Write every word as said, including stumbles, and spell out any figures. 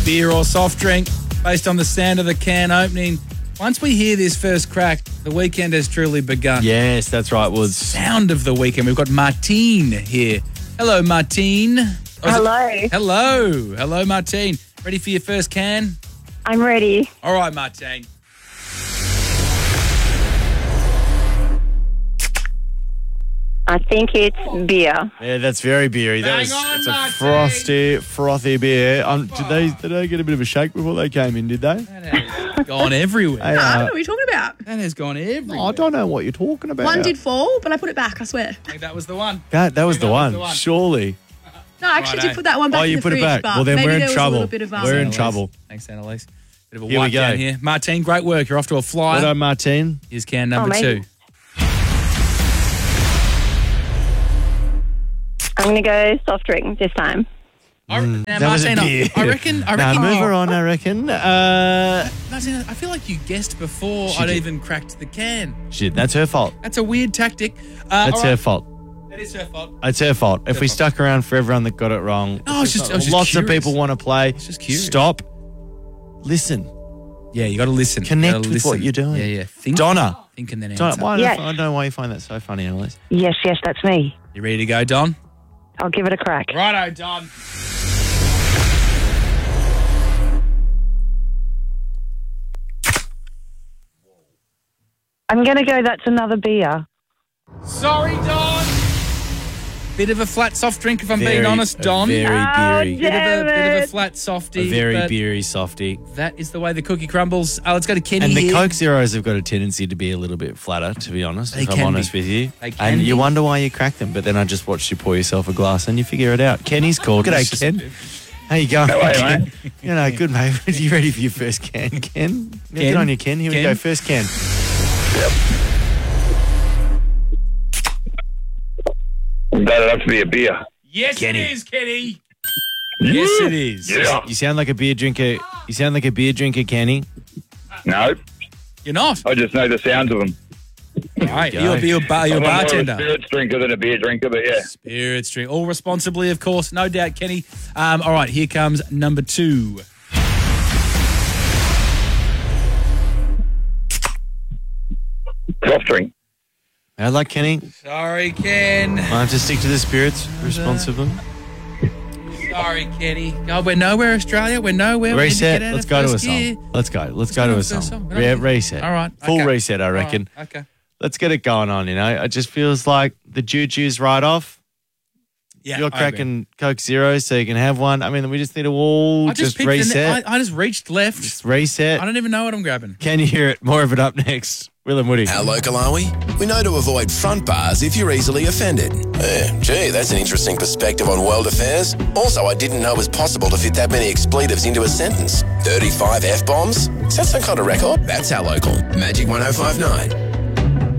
beer or soft drink based on the sound of the can opening. Once we hear this first crack, the weekend has truly begun. Yes, that's right, Woods. Sound of the weekend. We've got Martine here. Hello, Martine. Oh, Hello. it- Hello. Hello, Martine. Ready for your first can? I'm ready. All right, Martine. I think it's beer. Yeah, that's very beery. That Bang was on, that's a Martin. frosty, frothy beer. Um, did they did they get a bit of a shake before they came in? Did they? That has gone everywhere. Hey, I don't know uh, what are you talking about. That has gone everywhere. I don't know what you're talking about. One did fall, but I put it back, I swear. I think that was the one. That that was, I the, think one. that was the one. Surely. No, I actually Righto. did put that one back Oh, in you the put it fridge, back. but Well, then maybe we're in there was a trouble. little bit of, um, We're in Annalise. trouble. Thanks, Annalise. Bit of a Here we white down go. here. Martine, great work. You're off to a flyer. Well done, Martine. Here's can number Oh, two. amazing. I'm going to go soft drink this time. I, now, That was a Martine, I- beer. I reckon. I Nah, reckon. move her on, I reckon. Uh, Martine, I feel like you guessed before She I'd did. even cracked the can. shit, that's her fault. That's a weird tactic. Uh, That's all her right. fault. That is her fault. It's her fault. If Her we fault. stuck around for everyone that got it wrong, No, I was just- I was just lots of curious. people want to play. just curious. Stop. Listen. Yeah, you got to listen. Connect Gotta with what listen. you're doing. Yeah, yeah. Think, Donna. Think and then answer. Donna, why Yes. I don't know why you find that so funny, Annalise. Yes, yes, that's me. You ready to go, Don? I'll give it a crack. Righto, Don. I'm going to go that's another beer. Sorry, Don. Bit of a flat soft drink, if I'm being Very- honest, a Don. Very Oh, beery. Bit of a Damn bit of a it. flat softy. A very but beery softy. That is the way the cookie crumbles. Uh, let's go to Kenny And the here. Coke Zeros have got a tendency to be a little bit flatter, to be honest, They if I'm can honest be. with you. They can and you be. wonder why you crack them, but then I just watched you pour yourself a glass and you figure it out. Kenny's called. It's G'day, just- Ken. How you going, How are you, Ken? mate? You know, good, mate. Are you ready for your first can, Ken? Yeah, Ken? Good on you, Ken. Here Ken? we go. First can. That'd have to be a beer. Yes, Kenny. it is, Kenny. Yes, it is. Yeah. You sound like a beer drinker. You sound like a beer drinker, Kenny. No, You're not. I just know the sounds of them. Right. go. You'll be a, bar, you're a I'm more of a bartender. spirits drinker than a beer drinker, but yeah. Spirits drink. All responsibly, of course. No doubt, Kenny. Um, all right, here comes number two. Soft drink. I like Kenny. Sorry, Ken. I have to stick to the spirits responsibly. Sorry, Kenny. God, we're nowhere, Australia. We're nowhere. We need to Reset. get out Let's of go to a first song. gear. Let's go. Let's go go to to a the first song. song. Re- reset. All right, Full okay. reset, I All right, reckon. Okay. Let's get it going on, you know. It just feels like the juju's right off. Yeah, You're I agree. cracking Coke Zero so you can have one. I mean, we just need to all I just, just, picked the- reset. I, I just reached left. just reset. I don't even know what I'm grabbing. Can you hear it? More of it up next. Will and Woody. How local are we? We know to avoid front bars if you're easily offended. Eh, gee, that's an interesting perspective on world affairs. Also, I didn't know it was possible to fit that many expletives into a sentence. thirty-five F-bombs? Is that some kind of record? That's How Local. Magic one oh five nine.